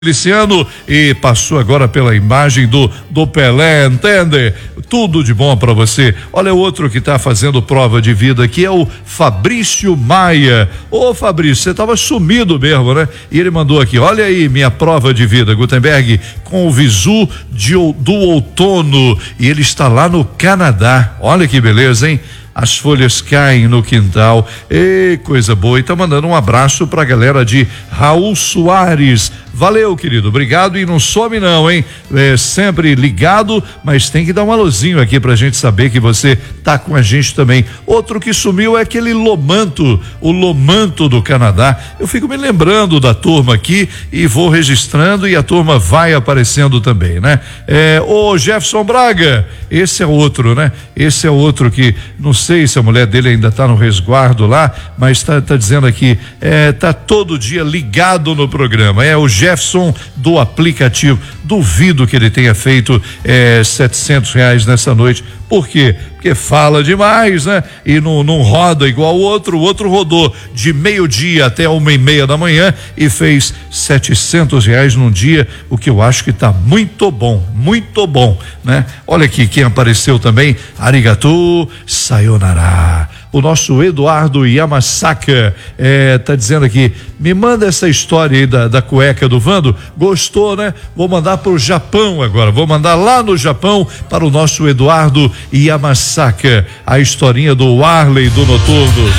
Feliciano e passou agora pela imagem do Pelé, entende? Tudo de bom para você. Olha o outro que tá fazendo prova de vida aqui, é o Fabrício Maia. Ô Fabrício, você tava sumido mesmo, né? E ele mandou aqui, olha aí minha prova de vida, Gutenberg, com o visu do outono, e ele está lá no Canadá. Olha que beleza, hein? As folhas caem no quintal, e coisa boa. E tá mandando um abraço pra galera de Raul Soares. Valeu, querido, obrigado, e não some não, hein? Sempre ligado, mas tem que dar um alôzinho aqui pra gente saber que você tá com a gente também. Outro que sumiu é aquele Lomanto, o Lomanto do Canadá. Eu fico me lembrando da turma aqui e vou registrando, e a turma vai aparecendo também, né? O Jefferson Braga, esse é outro, né? Esse é outro que, não sei se a mulher dele ainda tá no resguardo lá, mas tá dizendo aqui, tá todo dia ligado no programa. É o Jefferson do aplicativo. Duvido que ele tenha feito R$700 nessa noite. Por quê? Porque fala demais, né? E não roda igual o outro. O outro rodou de meio-dia até 1:30 da manhã e fez R$700 num dia, o que eu acho que tá muito bom, né? Olha aqui quem apareceu também, arigatou, sayonara. O nosso Eduardo Yamasaka tá dizendo aqui, me manda essa história aí da cueca do Vando. Gostou, né? Vou mandar pro Japão agora, vou mandar lá no Japão para o nosso Eduardo Yamasaka, a historinha do Warley do Noturno.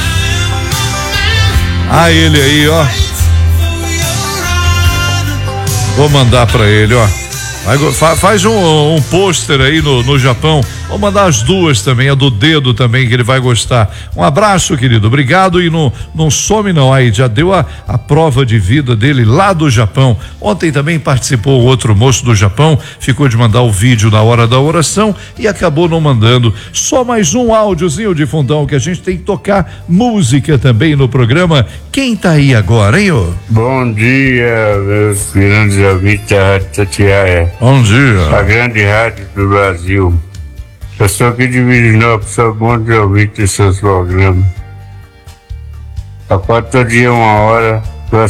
Ele aí, ó. Vou mandar para ele, ó. Faz um pôster aí no Japão. Vou mandar as duas também, a do dedo também, que ele vai gostar. Um abraço, querido, obrigado, e não some não, aí já deu a prova de vida dele lá do Japão. Ontem também participou outro moço do Japão, ficou de mandar o vídeo na hora da oração e acabou não mandando. Só mais um áudiozinho de fundão, que a gente tem que tocar música também no programa. Quem tá aí agora, hein, ô? Bom dia, meus grandes ouvintes da Rádio Itatiaia. Bom dia. A grande rádio do Brasil. Eu sou aqui de Virinópolis, sou bom de ouvir seus programas. Acordo todo dia 1 hora para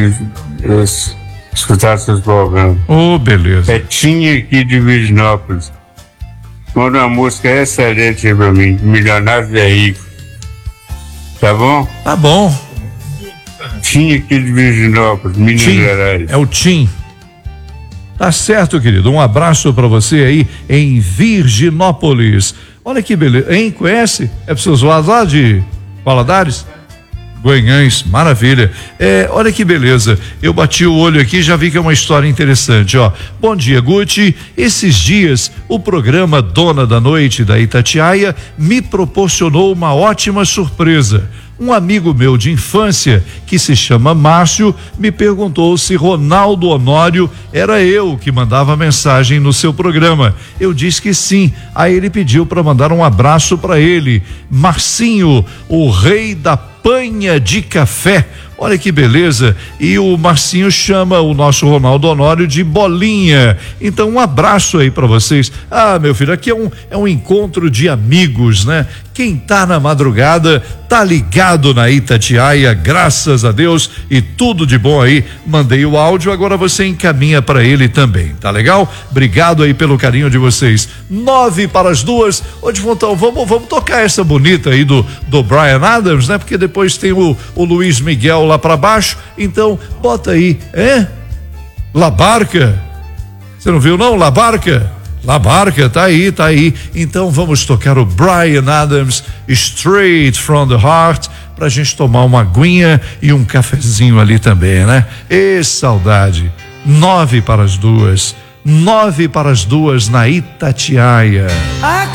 escutar seus programas. Beleza. É Tinha aqui de Virinópolis. Manda uma música excelente aí pra mim, Milionários é Rico. Tá bom? Tá bom. Tinha aqui de Virinópolis, Minas Gerais. É o Tim. Tá certo, querido. Um abraço para você aí em Virginópolis. Olha que beleza, hein? Conhece? É para seus lados lá de Valadares? Guanhães, maravilha. Olha que beleza. Eu bati o olho aqui e já vi que é uma história interessante, ó. Bom dia, Guti. Esses dias, o programa Dona da Noite da Itatiaia me proporcionou uma ótima surpresa. Um amigo meu de infância, que se chama Márcio, me perguntou se Ronaldo Honório era eu que mandava mensagem no seu programa. Eu disse que sim. Aí ele pediu para mandar um abraço para ele. Marcinho, o rei da panha de café. Olha que beleza. E o Marcinho chama o nosso Ronaldo Honório de Bolinha. Então um abraço aí para vocês. Meu filho, aqui é um encontro de amigos, né? Quem tá na madrugada tá ligado na Itatiaia, graças a Deus, e tudo de bom aí. Mandei o áudio, agora você encaminha para ele também, tá legal? Obrigado aí pelo carinho de vocês. 1:09. Ô Difontão, vamos tocar essa bonita aí do Bryan Adams, né? Porque depois tem o Luiz Miguel lá para baixo, então bota aí, La Barca. Você não viu não, La Barca? La Barca, tá aí. Então vamos tocar o Bryan Adams, Straight from the Heart, pra gente tomar uma aguinha e um cafezinho ali também, né? Saudade. 1:09 na Itatiaia.